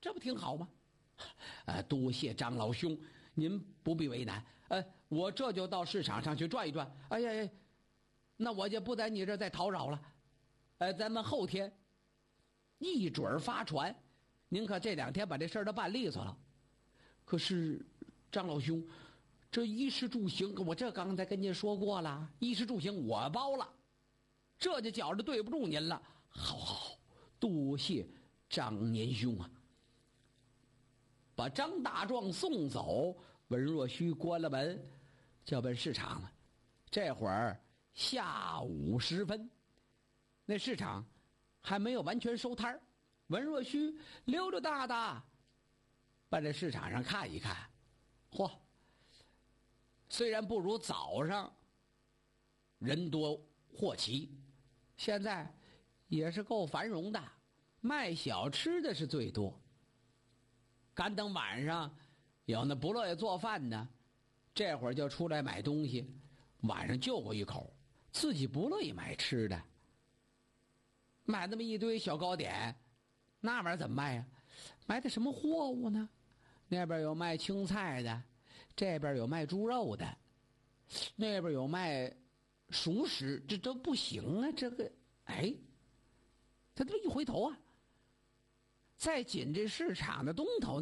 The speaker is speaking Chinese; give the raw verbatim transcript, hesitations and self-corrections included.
这不挺好吗？呃，多谢张老兄，您不必为难。呃，我这就到市场上去转一转。哎呀呀，那我就不在你这儿再叨扰了。呃，咱们后天一准儿发船，您可这两天把这事儿都办利索了。可是张老兄，这衣食住行，我这刚才跟您说过了，衣食住行我包了，这就觉着对不住您了。好好好，多谢张年兄啊！把张大壮送走，文若虚关了门，就奔市场了。这会儿下午时分，那市场还没有完全收摊儿。文若虚溜溜达达把这市场上看一看，嚯，虽然不如早上人多货齐，现在也是够繁荣的，卖小吃的是最多。赶等晚上有那不乐意做饭的，这会儿就出来买东西，晚上就过一口，自己不乐意买吃的，买那么一堆小糕点，那玩意儿怎么卖呀？买的什么货物呢？那边有卖青菜的，这边有卖猪肉的，那边有卖熟食，这都不行啊！这个，哎，他这么一回头啊，在紧这市场的东头